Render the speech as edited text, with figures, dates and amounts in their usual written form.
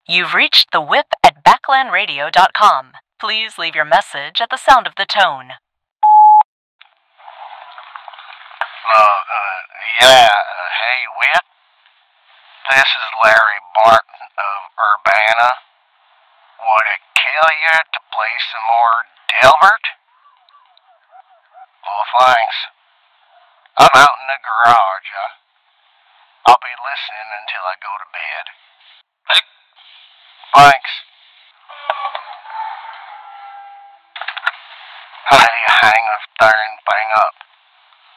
You've reached the whip at backlandradio.com. Please leave your message at the sound of the tone. Hey, Whip. This is Larry Barton of Urbana. Would it kill you to play some more Delbert? Well, thanks. I'm out in the garage. I'll be listening until I go to bed. Thanks. How do you hang this darn thing up?